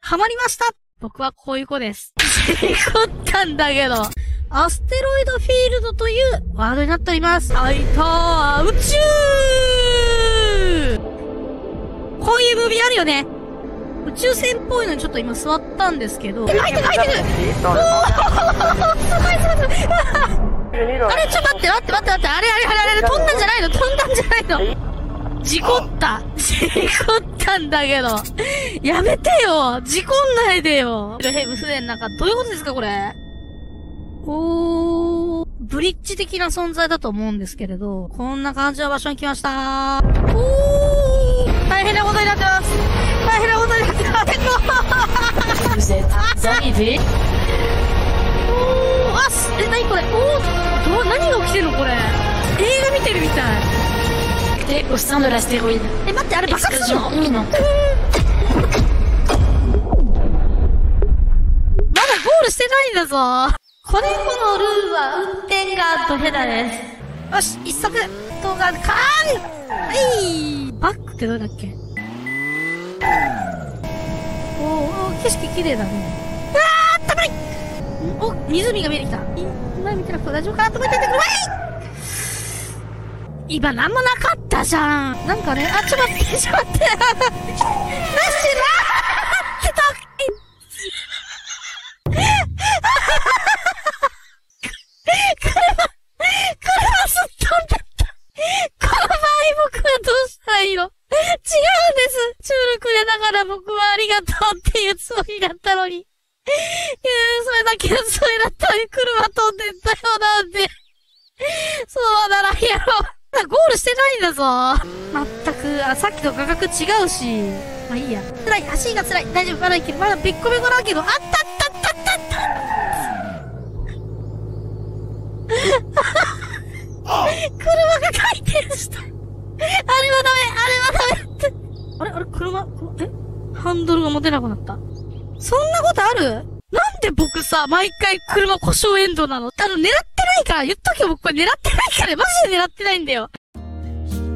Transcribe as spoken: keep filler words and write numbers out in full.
ハマりました。僕はこういう子です。事故ったんだけど。アステロイドフィールドというワードになっております。はいたー、宇宙こういうムービーあるよね。宇宙船っぽいのにちょっと今座ったんですけど。入ってる入ってるおーすごいすごいすごいあれちょっと待って待って待って待って、あれあれあれあれ飛んだんじゃないの飛んだんじゃないの事故った事故ったんだけどやめてよ事故んないでよヘブ船なんかどういうことですかこれおー、ブリッジ的な存在だと思うんですけれど、こんな感じの場所に来ましたー。おー、大変なことになってます。大変なことになってます。 Vous êtes arrivé. おー、あす、え、なにこれおー、ど、何が起きてるのこれ映画見てるみたい。 Et au sein de l'astéroïde. え、待って、あれ爆発するの Explosion imminente. まだゴールしてないんだぞ。これこのルールは運転がドヘダです。よし、一足動画かーんはいバックってどれだっけおー、景色綺麗だね。あー、たまいお、湖が見えてきた。今見てなくて大丈夫かなと思ってんだけど、はい今なんもなかったじゃん。なんかね、あ、ちょっと待って、ちょっと待って。なしなーってた車、車すっ飛んだった。この場合僕はどうしたらいいの違うんです。チュールくれながら僕はありがとうっていうつもりだったのに。いやそれだけのつもりだったのに車飛んでったよなんで。そうならんやろ。ゴールしてないんだぞ。まったく、あ、さっきと価格違うし。まあいいや。辛い、足が辛い。大丈夫、まだいける。まだべっこべこだけど、あったったったったった車が回転した。あれはダメ、あれはダメって。あれあれ車、えハンドルが持てなくなった。そんなことあるなんで僕さ、毎回車故障エンドなのあの、狙ってないから、言っとけよ僕これ狙ってないから、マジで狙ってないんだよ。